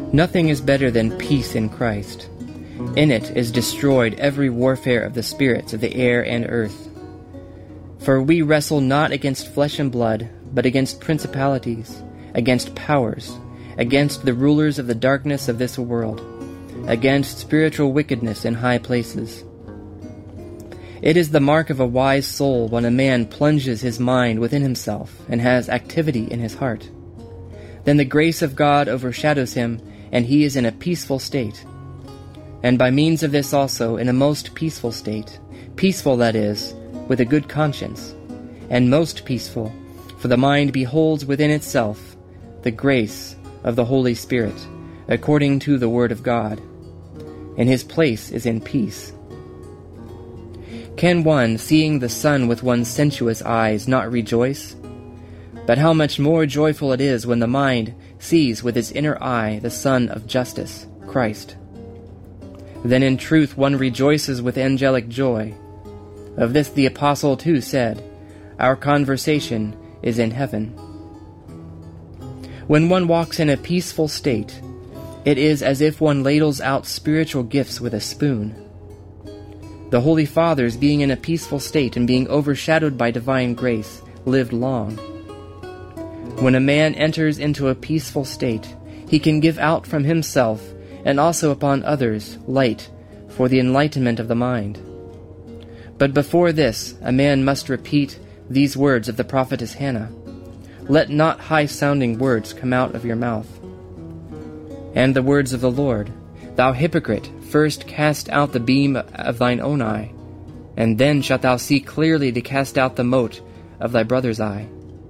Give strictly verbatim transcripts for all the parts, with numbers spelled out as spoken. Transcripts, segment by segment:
Nothing is better than peace in Christ. In it is destroyed every warfare of the spirits of the air and earth. For we wrestle not against flesh and blood, but against principalities, against powers, against the rulers of the darkness of this world, against spiritual wickedness in high places. It is the mark of a wise soul when a man plunges his mind within himself and has activity in his heart. Then the grace of God overshadows him, and he is in a peaceful state. And by means of this also in a most peaceful state, peaceful, that is, with a good conscience, and most peaceful, for the mind beholds within itself the grace of the Holy Spirit, according to the word of God, and his place is in peace. Can one, seeing the sun with one's sensuous eyes, not rejoice? But how much more joyful it is when the mind sees with its inner eye the Son of Justice, Christ. Then in truth one rejoices with angelic joy. Of this the Apostle too said, "Our conversation is in heaven." When one walks in a peaceful state, it is as if one ladles out spiritual gifts with a spoon. The Holy Fathers, being in a peaceful state and being overshadowed by divine grace, lived long. When a man enters into a peaceful state, he can give out from himself and also upon others light for the enlightenment of the mind. But before this, a man must repeat these words of the prophetess Hannah, "Let not high-sounding words come out of your mouth." And the words of the Lord, "Thou hypocrite, first cast out the beam of thine own eye, and then shalt thou see clearly to cast out the mote of thy brother's eye."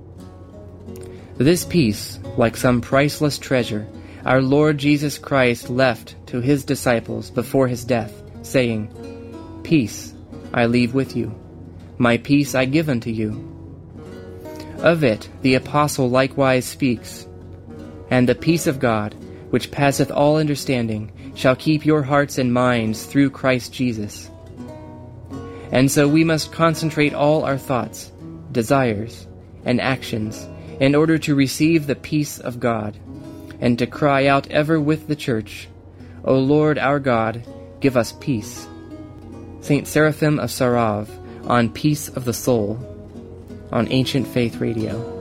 This peace, like some priceless treasure, our Lord Jesus Christ left to his disciples before his death, saying, "Peace I leave with you, my peace I give unto you." Of it the Apostle likewise speaks, "And the peace of God, which passeth all understanding, shall keep your hearts and minds through Christ Jesus." And so we must concentrate all our thoughts, desires, and actions in order to receive the peace of God, and to cry out ever with the Church, "O Lord our God, give us peace." Saint Seraphim of Sarov on Peace of the Soul on Ancient Faith Radio.